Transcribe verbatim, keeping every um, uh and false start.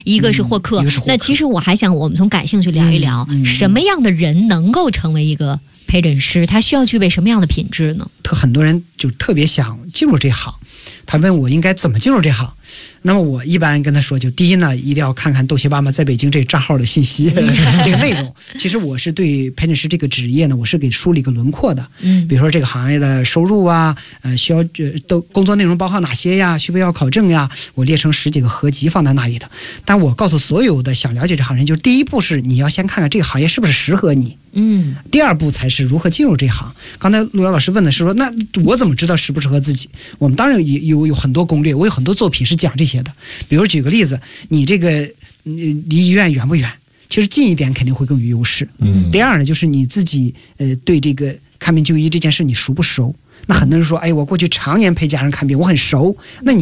一个是获客， 嗯、 那其实我还想我们从感性去聊一聊、嗯嗯、什么样的人能够成为一个陪诊师，他需要具备什么样的品质呢？ 很多人就特别想进入这行，他问我应该怎么进入这行，那么我一般跟他说，就第一呢，一定要看看豆鞋妈妈在北京这个账号的信息这个内容。其实我是对陪诊师这个职业呢，我是给梳理一个轮廓的，嗯，比如说这个行业的收入啊，呃，需要呃都工作内容包括哪些呀，需不需要考证呀，我列成十几个合集放在那里的。但我告诉所有的想了解这行人，就是第一步是你要先看看这个行业是不是适合你，嗯，第二步才是如何进入这行。刚才陆瑶老师问的是说，那我怎么知道适不适合自己？我们当然也有有很多攻略，我有很多作品是讲这些的。比如举个例子，你这个离医院远不远？其实近一点肯定会更有优势。嗯。第二呢，就是你自己呃对这个看病就医这件事你熟不熟？那很多人说，哎，我过去常年陪家人看病，我很熟。那你